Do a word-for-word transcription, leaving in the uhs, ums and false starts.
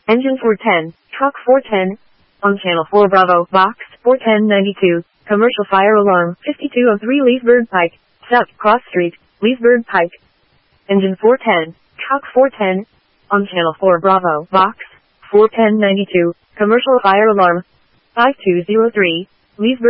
Engine four ten, truck four ten, on channel four Bravo, box four ten ninety-two, commercial fire alarm fifty-two oh three Leesburg Pike, South Cross Street, Leesburg Pike. Engine four ten, truck four ten, on channel four Bravo, box four ten ninety-two, commercial fire alarm five two oh three, Leesburg.